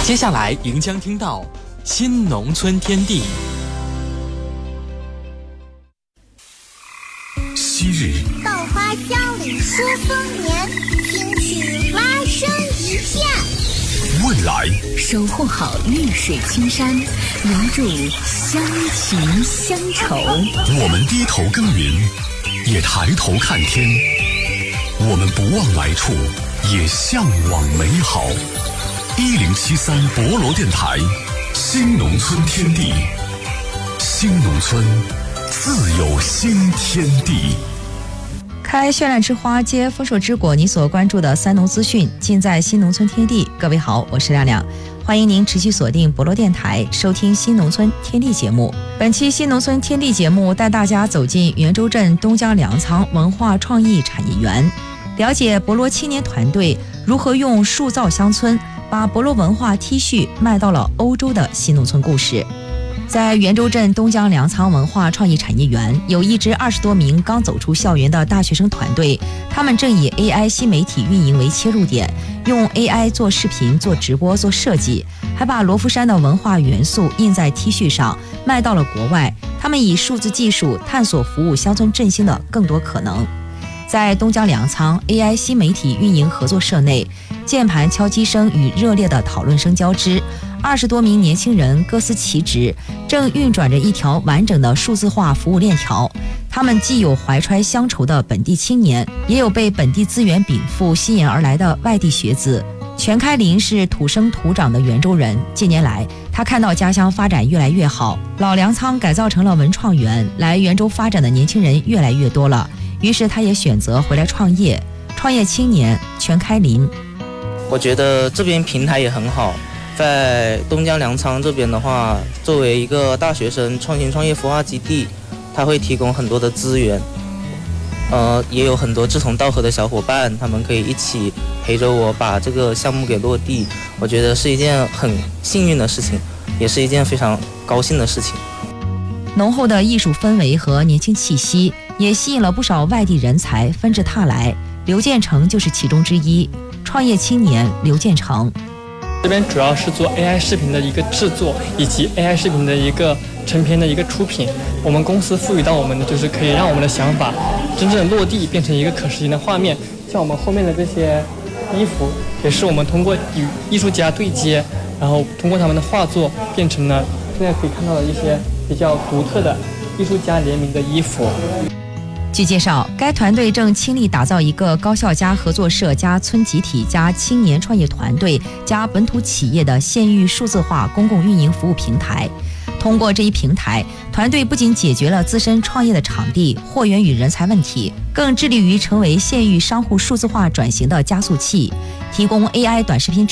接下来您将听到新农村天地。 昔日稻花香里说丰年，听取蛙声一片。 未来守护好绿水青山，留住乡情乡愁。 我们低头耕耘，也抬头看天。我们不忘来处，也向往美好。1073博罗电台，新农村天地，新农村自有新天地。 开绚烂之花，接丰硕之果，你所关注的三农资讯尽在新农村天地。各位好，我是亮亮，欢迎您持续锁定博罗电台，收听新农村天地节目。本期新农村天地节目带大家走进袁州镇东江粮仓文化创意产业园，了解博罗青年团队如何用塑造乡村，把博罗文化 T 恤卖到了欧洲的新农村故事。在袁州镇东江粮仓文化创意产业园，有一支20多名刚走出校园的大学生团队，他们正以 AI 新媒体运营为切入点，用 AI 做视频、做直播、做设计，还把罗浮山的文化元素印在 T 恤上，卖到了国外。他们以数字技术探索服务乡村振兴的更多可能。在东江粮仓 AI 新媒体运营合作社内，键盘敲击声与热烈的讨论声交织，20多名年轻人各司其职，正运转着一条完整的数字化服务链条。他们既有怀揣乡愁的本地青年，也有被本地资源禀赋吸引而来的外地学子。全开林是土生土长的袁州人，近年来他看到家乡发展越来越好，老粮仓改造成了文创园，来袁州发展的年轻人越来越多了，于是他也选择回来创业。创业青年全开林， 我觉得这边平台也很好。在东江粮仓这边的话，作为一个大学生创新创业孵化基地，它会提供很多的资源，也有很多志同道合的小伙伴，他们可以一起陪着我把这个项目给落地。我觉得是一件很幸运的事情，也是一件非常高兴的事情。 浓厚的艺术氛围和年轻气息，也吸引了不少外地人才纷至沓来。刘建成就是其中之一。创业青年刘建成， 这边主要是做 AI 视频的一个制作，以及 AI 视频的一个成片的一个出品。我们公司赋予到我们的就是可以让我们的想法真正落地，变成一个可实行的画面。像我们后面的这些衣服，也是我们通过与艺术家对接，然后通过他们的画作，变成了现在可以看到的一些比较独特的艺术家联名的衣服。 据介绍，该团队正倾力打造一个高校加合作社加村集体加青年创业团队加本土企业的县域数字化公共运营服务平台。通过这一平台，团队不仅解决了自身创业的场地、货源与人才问题，更致力于成为县域商户数字化转型的加速器，提供 AI 短视频